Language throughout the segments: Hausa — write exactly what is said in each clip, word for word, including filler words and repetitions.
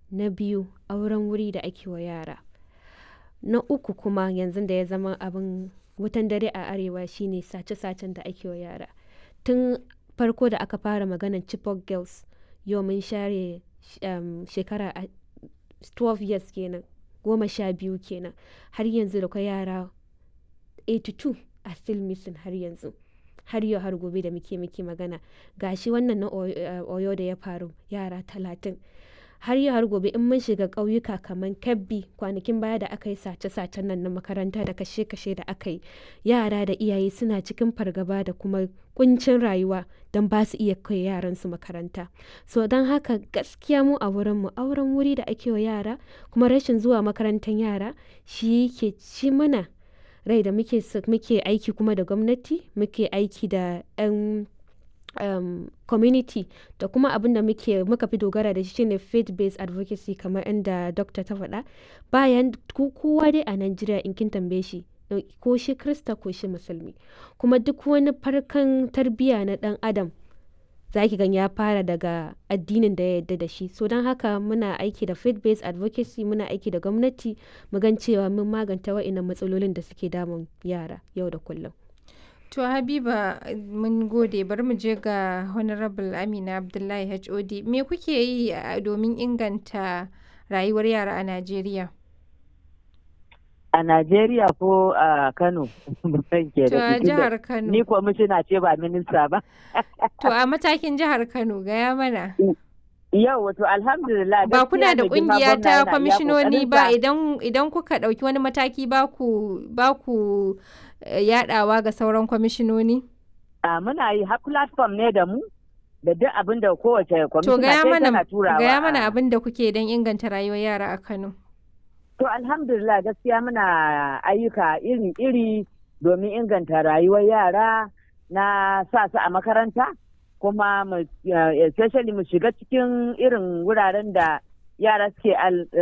na biyu auren wuri da ake wa yara, na uku kuma yanzu da ya zama abin wutan dare a arewa shine sace-sacen da ake wa yara. Tun farko da aka fara maganan Chibok girls yau mun share um, shekara twelve years kenan, goma sha biyu kenan, har yanzu da kwa yara eighty-two are still missing har yanzu, har yau har gobe da muke muke magana. Gashi wannan na Oyo da ya faru yara talatin, har yau har gobe in mun shiga ƙauyuka kamar Kebbi kwanakin baya da aka yi sace-sacen nan na makaranta da kashe-kashe da aka yi, yara da iyaye suna cikin fargaba da kuma kuncin rayuwa don ba su iya kai yaransu makaranta. So don haka gaskiya mu a wurinmu auren wuri da ake wa yara kuma rashin zuwa makarantar yara shi yake ci mana rai da muke muke aiki kuma da gwamnati, muke aiki da 'yan um, community da kuma abin da muke muka fi dogara da shi shine faith based advocacy kamar inda doctor ta faɗa. Bayan kowa dai a Najeriya in kin tambaye shi ko shi Krista ko shi Musulmi, kuma duk wani farkan tarbiyya na ɗan adam zaki gan ya fara daga addinin da ya yarda da shi. So don haka muna aiki da faith based advocacy, muna aiki da gwamnati mu gan cewa mun maganta wa'innan matsalolin da suke damun yara yau da kullum. To Habiba mun gode, bari mu je ga Honorable Amina Abdullahi H O D. Me kuke yi domin inganta rayuwar yara a Najeriya? A Najeriya ko a Kano? To a jihar Kano. Ni kwamishina ce ba minista ba. To a matakin jihar Kano gaya mana. Yau wato alhamdulillah. Ba kuna da kungiya ta kwamishinoni ba, idan idan kuka ɗauki wani mataki ba ku ba ku yaɗawa ga sauran kwamishinoni? A muna yi har platform ne da mu da duk abin da kowace kwamishina tana turawa. To gaya mana abin da kuke don inganta rayuwar yara a Kano. To alhamdulillah gaskiya muna ayyuka iri-iri domin inganta rayuwar yara, na sa su a makaranta kuma especially mu shiga cikin irin wuraren da yara suke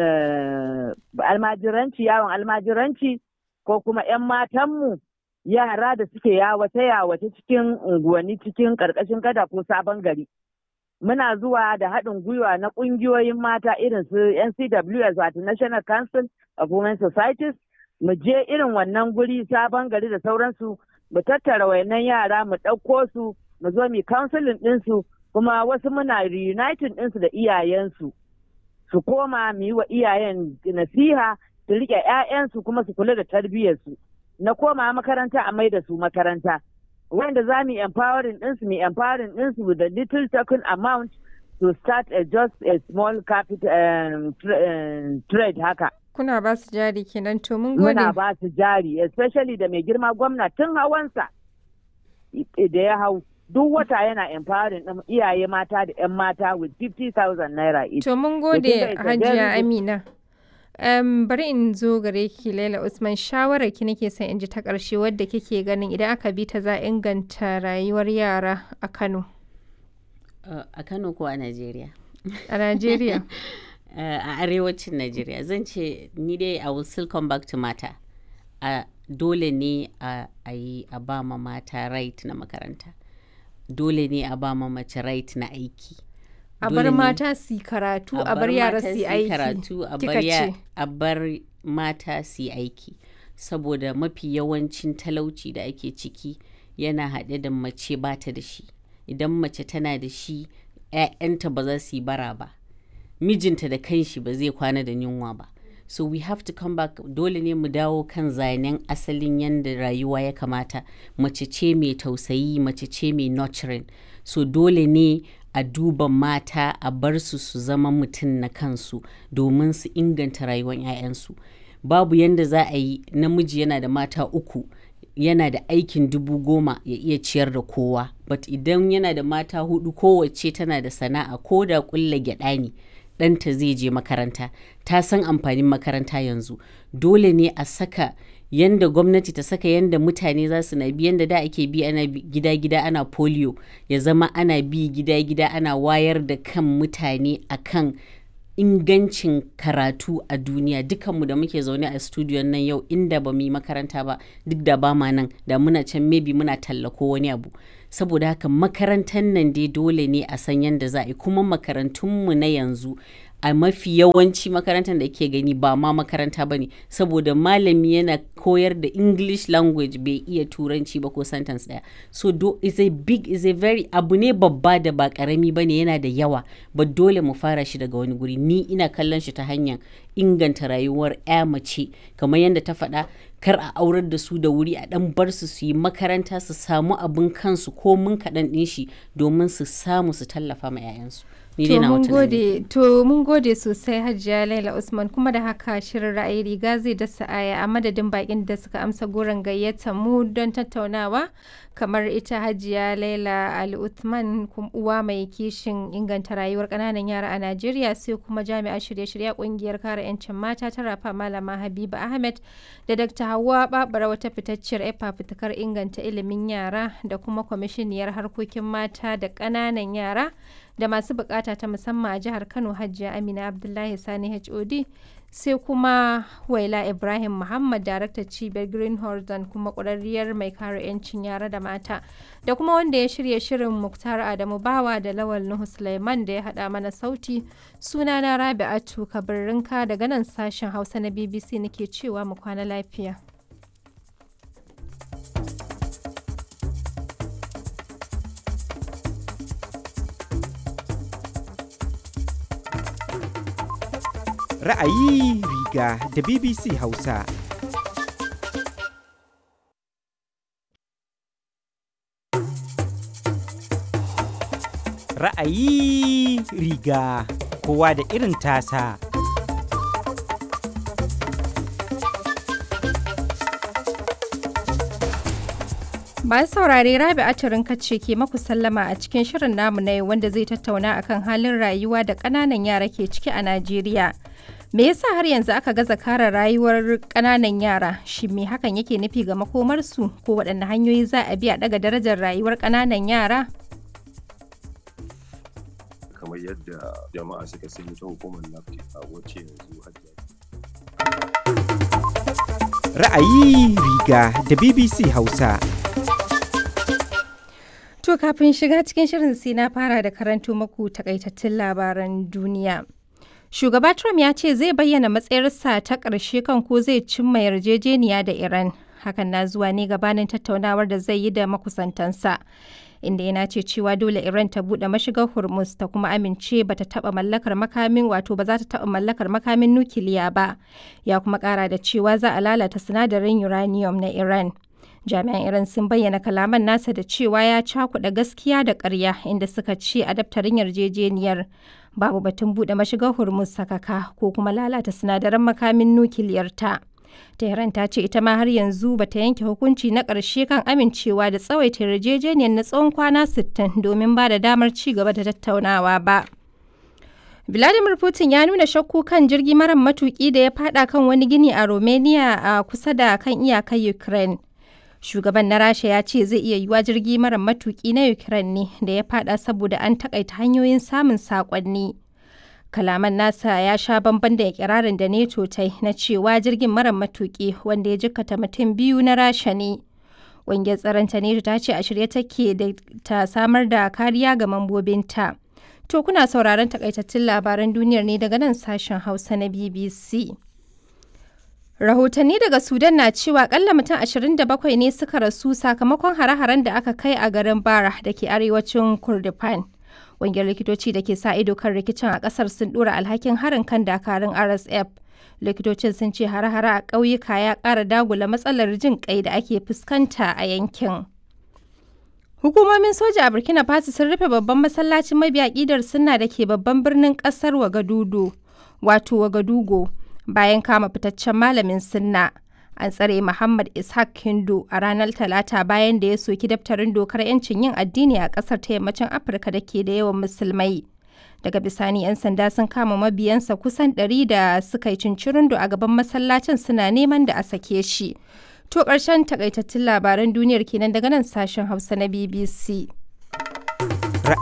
almajiranci, yawon almajiranci, ko kuma 'yan matanmu yara da suke yawace-yawace cikin unguwanni cikin ƙarƙashin gada ko sabon gari. Muna zuwa da haɗin gwiwa na ƙungiyoyin mata irin su N C W S wato National Council of Women Societies, mu je irin wannan guri sabon gari da sauransu, mu tattara wayannan yara mu ɗauko su mu zo mu counseling ɗinsu, kuma wasu muna reuniting ɗinsu da iyayensu, su koma mu yi wa iyayen nasiha su riƙe 'ya'yansu kuma su kula da tarbiyyarsu, na koma makaranta a mai da su makaranta. Wanda za mu empowering ɗinsu, mu empowering ɗinsu with a little token amount to start a just a small capital um, tra uh, trade haka. Kuna ba su jari kenan, to mun gode. Muna ba su jari, especially da mai girma gwamna tun hawansa da ya hau duk wata yana empowering ɗin iyaye mata da 'yan mata with fifty thousand naira each. To mun gode Hajiya Amina. Um, bari in zo gare ki Laila Usman, shawarar ki nake son in ji ta ƙarshe wadda kike ganin idan aka bi ta za inganta rayuwar yara a Kano. Uh, a Kano ko a Najeriya? A Najeriya. uh, a arewacin Najeriya zan ce ni dai I will still come back to mata. Uh, dole ne a uh, yi a ba ma mata right na makaranta. Dole ne a ba ma mace right na aiki. A bar mata su karatu, a bar yara su aiki. Karatu, a bar mata su aiki. Saboda mafi yawancin talauci da ake ciki yana haɗe da mace ba ta da shi. Idan mace tana da shi, 'ya'yanta ba za su yi bara ba. Mijinta da kanshi ba zai kwana da yunwa ba. So we have to come back, dole ne mu dawo kan zanen asalin yadda rayuwa ya kamata. Mace ce mai tausayi, mace ce mai nurturing. So dole ne a duba mata, a bar su su zama mutum na kansu domin su inganta rayuwar 'ya'yansu. Babu yanda za a yi namiji yana da mata uku yana da aikin dubu goma ya iya ciyar da kowa, but idan yana da mata hudu kowace tana da sana'a, ko da kulla gyada ne ɗanta zai je makaranta, ta san amfanin makaranta yanzu. Dole ne a saka yanda gwamnati ta saka yanda mutane za su na bi, yanda da ake bi ana gida-gida ana polio, ya zama ana bi gida-gida ana wayar da kan mutane akan ingancin karatu a duniya. Dukanmu da muke zaune a studio nan yau inda ba mu yi makaranta ba, duk da ba ma nan da muna can maybe muna tallako wani abu. Saboda haka makarantar nan dai dole ne a san yanda za a yi, kuma makarantunmu na yanzu a mafi yawanci makarantar da ke gani ba ma makaranta ba ne, saboda malami yana koyar da English language bai iya turanci ba ko sentence daya. So do is a big is a very abu ne babba da ba karami ba ne, yana da yawa, ba dole mu fara shi daga wani guri. Ni ina kallon shi ta hanyar inganta rayuwar ya mace, kamar yadda ta faɗa, kar a aurar da su da wuri, a dan bar su su yi makaranta su samu abin kansu ko mun kaɗan ɗin shi domin su samu su tallafa ma 'ya'yansu. To mun gode, to mun gode sosai Hajiya Laila Usman, kuma da haka shirin ra'ayi riga zai dasa aya a madadin bakin da suka amsa goron gayyata mu don tattaunawa, kamar ita Hajiya Laila Ali Usman, uwa mai kishin inganta rayuwar ƙananan yara a Najeriya, sai kuma jami'ar shirye-shirye kungiyar kare 'yancin mata ta Rafa Malama Habiba Ahmed, da Dr. Hauwa Babara, wata fitacciyar efa fitakar inganta ilimin yara, da kuma kwamishiniyar harkokin mata da ƙananan yara da masu bukata ta musamman a jihar Kano Hajiya Amina Abdullahi Sani H O D, sai kuma Waila Ibrahim Muhammad, daraktar cibiyar Green Horizon kuma ƙwararriyar mai kare 'yancin yara da mata, da kuma wanda ya shirya shirin Muktar Adamu Bawa da Lawal Nuhu Sulaiman da ya haɗa mana sauti. Sunana Rabi'atu Kabirrinka daga nan sashen Hausa na B B C nake cewa mu kwana lafiya. Ra'ayi riga da B B C Hausa. Ra'ayi riga kowa da irin tasa. Masu saurare, Rabi'atu ce ke maku sallama a cikin shirin namu na yau, wanda zai tattauna akan halin rayuwa da ƙananan yara ke ciki a Najeriya. Me yasa har yanzu aka gaza kare rayuwar ƙananan yara? Shin me hakan yake nufi ga makomarsu, ko waɗanne hanyoyi za a bi a ɗaga darajar rayuwar ƙananan yara? Kamar yadda jama'a suka sani ta hukumar NAFTA wacce yanzu hajjiya. Ra'ayi riga da B B C Hausa. To kafin shiga cikin shirin sai na fara da karanto maku takaitattun labaran duniya. Shugaba Trump ya ce zai bayyana matsayarsa ta ƙarshe kan ko zai cimma yarjejeniya da Iran. Hakan na zuwa ne gabanin tattaunawar da zai yi da makusantansa, inda yana ce cewa dole Iran ta buɗe mashigar Hormuz ta kuma amince ba ta taɓa mallakar makamin wato ba za ta taɓa mallakar makamin nukiliya ba. Ya kuma ƙara da cewa za a lalata sinadarin uranium na Iran. Jami'an Iran sun bayyana kalaman nasa da cewa ya cakuɗa gaskiya da ƙarya, inda suka ce a daftarin yarjejeniyar babu batun buɗe mashigar Hormuz sakaka ko kuma lalata sinadaran makamin nukiliyar ta. Tehran ta ce ita ma har yanzu bata yanke hukunci na ƙarshe kan amincewa da tsawaita yarjejeniyar na tsawon kwana sittin domin ba da damar ci gaba da tattaunawa ba. Vladimir Putin ya nuna shakku kan jirgi mara matuƙi da ya fada kan wani gini a Romania a kusa da kan iyakar Ukraine. Shugaban na Rasha ya ce zai iya yiwa jirgi mara matuƙi na Ukraine ne da ya fada saboda an takaita hanyoyin samun saƙonni. Kalaman nasa ya sha bamban da ikirarin da NATO ta yi na cewa jirgin mara matuƙi wanda ya jikkata mutum biyu na Rasha ne. Ƙungiyar tsaron ta NATO ta ce a shirye take da ta samar da kariya ga mambobinta. To kuna sauraron takaitattun labaran duniyar ne daga nan sashen Hausa na B B C. Rahotanni daga Sudan na cewa akalla mutum ashirin da bakwai ne suka rasu sakamakon hare-haren da aka kai a garin Bara da ke arewacin Kordofan. Ƙungiyar likitoci da ke sa ido kan rikicin a ƙasar sun ɗora alhakin harin kan dakarun R S F. Likitocin sun ce hare-hare a ƙauyuka ya ƙara dagula matsalar jin ƙai da ake fuskanta a yankin. Hukumomin soja a Burkina Faso sun rufe babban masallacin mabiya ƙidar sunna da ke babban birnin ƙasar Wagadugu, wato Wagadugo, bayan kama fitaccen malamin sunna. An tsare Muhammad Ishaq Hindu a ranar Talata bayan da ya soki daftarin dokar 'yancin yin addini a ƙasar ta yammacin Afirka da ke da yawan musulmai. Daga bisani 'yan sanda sun kama mabiyansa kusan ɗari da suka yi cincirindo a gaban masallacin suna neman da a sake shi. To ƙarshen takaitattun labaran duniyar kenan daga nan sashen Hausa na B B C.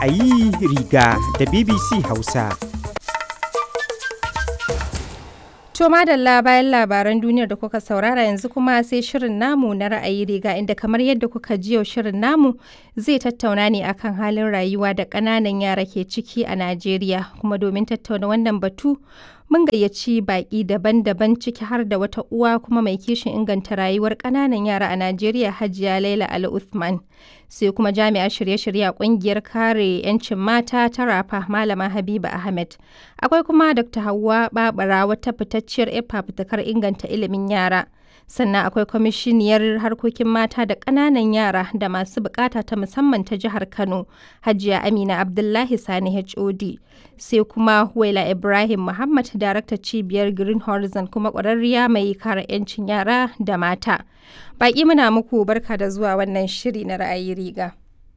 Ra'ayi riga da B B C Hausa. To madalla bayan labaran duniyar da kuka saurara yanzu kuma sai shirin namu na ra'ayi riga inda kamar yadda kuka ji yau shirin namu zai tattauna ne akan halin rayuwa da ƙananan yara ke ciki a Najeriya kuma domin tattauna wannan batu mun gayyaci baƙi daban-daban ciki har da wata uwa kuma mai kishin inganta rayuwar ƙananan yara a Najeriya Hajiya Laila Ali Uthman sai kuma jami'ar shirye-shirye a ƙungiyar kare 'yancin mata ta Rafa Malama Habiba Ahmed. Akwai kuma Dokta Hauwa Babara wata fitacciyar 'yar fafutukar inganta ilimin yara. Sannan akwai kwamishiniyar harkokin mata da ƙananan yara da masu bukata ta musamman ta jihar Kano, Hajiya Amina Abdullahi Sani H O D. Sai kuma Waila Ibrahim Muhammad, daraktar cibiyar Green Horizon kuma ƙwararriya mai kare 'yancin yara da mata. Baƙi muna muku barka da zuwa wannan shiri na ra'ayi riga.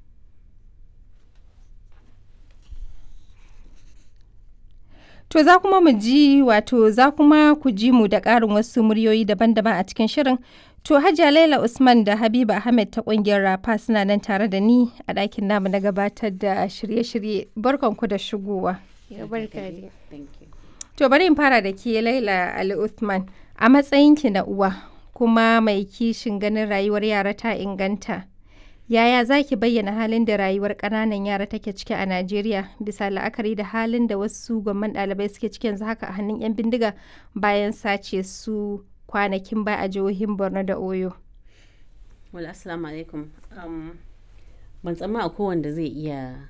To za kuma mu ji wato za kuma ku ji mu da ƙarin wasu muryoyi daban-daban a cikin shirin. To Hajiya Laila Usman da Habiba Ahmed ta ƙungiyar Rafa suna nan tare da ni a ɗakin namu na gabatar da shirye-shirye. Barkanku da shigowa. To bari in fara da ke Laila Ali Uthman a matsayinki na uwa kuma mai kishin ganin rayuwar yara ta inganta. Yaya za ki bayyana halin da rayuwar ƙananan yara take ciki a Najeriya bisa la'akari da halin da wasu gwamman ɗalibai suke ciki yanzu haka a hannun 'yan bindiga bayan sace su kwanakin baya a jihohin Borno da Oyo? Wala assalamu alaikum. Um, ban tsamma a kowanda zai iya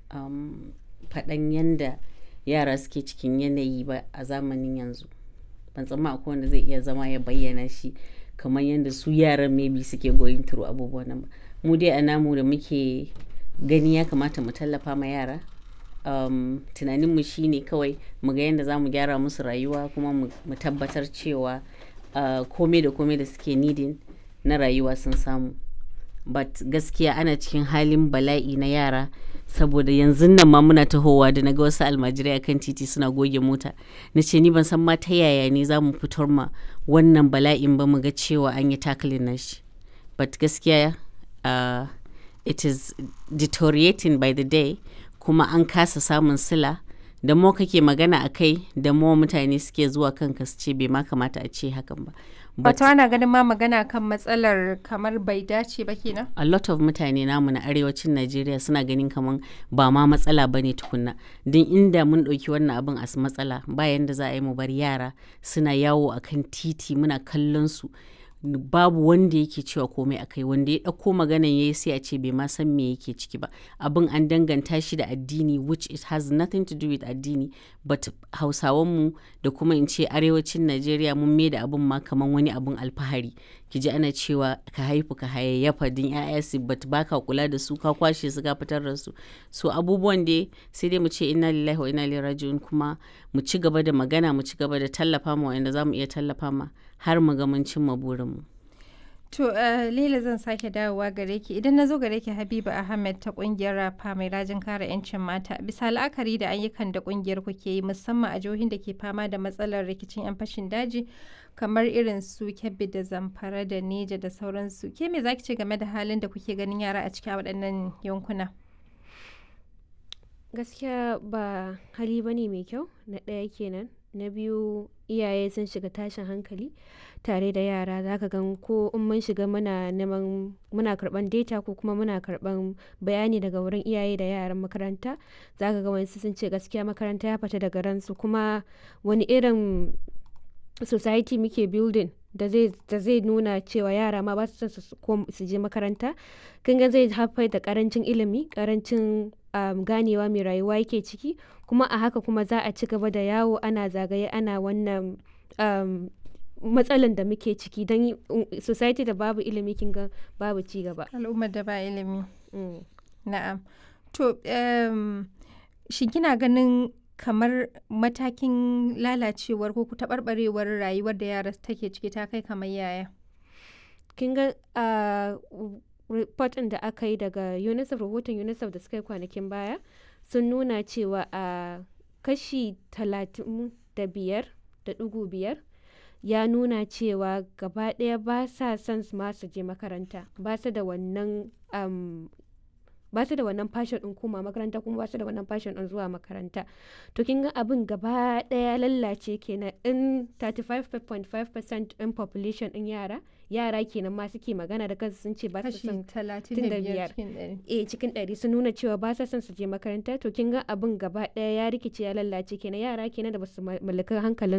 um, faɗan yanda yara suke cikin yanayi ba a zamanin yanzu. Ban tsamma a kowanda zai iya zama ya bayyana shi kamar yadda su yaran maybe suke going through abubuwan nan ba. Mu dai a namu da muke gani ya kamata mu tallafa ma yara. Um, tunaninmu shi ne kawai mu ga yadda za mu gyara musu rayuwa kuma mu tabbatar cewa uh, komai da komai da suke needing na rayuwa sun samu. But gaskiya ana cikin halin bala'i na yara saboda yanzu nan ma muna tahowa da naga wasu almajirai akan titi suna goge mota. Na ce ni ban san ma ta yaya ne za mu fitar ma wannan bala'in ba mu ga cewa an yi tackling na shi. But gaskiya Uh, it is deteriorating by the day kuma an kasa samun sila da mo kake magana a kai da mo mutane suke zuwa kanka su ce bai ma kamata a ce hakan ba. Wato ana ganin ma magana kan matsalar kamar bai dace ba kenan? A lot of mutane namu na arewacin Najeriya suna ganin kamar ba ma matsala bane tukunna. Din inda mun ɗauki wannan abin as matsala bayan da za a yi mu bar yara suna yawo akan titi muna kallon su. Babu wanda yake cewa komai a kai wanda ya ɗauko maganan ya yi sai a ce bai ma san me yake ciki ba. Abin an danganta shi da addini which it has nothing to do with addini but hausawanmu da kuma in ce arewacin Najeriya mun mai da abin ma kaman wani abin alfahari. Ki ji ana cewa ka haifu ka hayayyafa din ya'ya su but baka kula da su ka kwashe su ka fitar da su. So abubuwan dai sai dai mu ce inna lillahi wa inna ilaihi raji'un kuma mu ci gaba da magana mu ci gaba da tallafa ma wanda za mu iya tallafa ma har mu ga mun cimma burinmu. To uh, Laila zan sake dawowa gare ki idan na zo gare ki Habiba Ahmed ta kungiyar Rafa mai rajin kare 'yancin mata bisa la'akari da ayyukan da kungiyar ku ke yi musamman a jihohin da ke fama da matsalar rikicin 'yan fashin daji kamar irin su Kebbi da Zamfara da Neja da sauransu. Ke me zaki ce game da halin da kuke ganin yara a cikin waɗannan yankuna? Gaskiya ba hali bane mai kyau na ɗaya kenan. Na biyu iyaye sun shiga tashin hankali tare da yara zaka gan ko in mun shiga muna neman muna karban data ko kuma muna karban bayani daga wurin iyaye da yaran makaranta zaka ga wani sun ce gaskiya makaranta ya fita daga ransu kuma wani irin society muke building da zai da zai nuna cewa yara ma ba su son su je makaranta kin ga zai haifar da karancin ilimi karancin um, ganewa mai rayuwa yake ciki kuma a haka kuma za a ci gaba da yawo ana zagaye ana wannan um, matsalan da muke ciki don society da babu ilimi kin ga babu ci gaba al'ummar da ba ilimi mm. na'am to um, shin kina ganin kamar matakin lalacewar ko taɓarɓarewar rayuwar da yara take ciki ta kai kamar yaya kin ga uh, report da aka yi daga UNICEF rahoton UNICEF da suka yi kwanakin baya sun nuna cewa a uh, kashi talatin da biyar da ɗigo biyar ya nuna cewa gaba ɗaya ba sa son ma su je makaranta ba su da wannan um, ba su da wannan fashion din koma makaranta kuma ba su da wannan fashion din zuwa makaranta. To kin ga abin gaba daya lallace kenan in thirty-five point five percent in population din yara yara kenan ma suke magana da kansu sun ce ba su son talatin da biyar cikin ɗari. eh cikin ɗari sun nuna cewa ba sa son su je makaranta. To kin ga abin gaba daya ya rikice ya lallace kenan yara kenan da ba su mallaki hankalin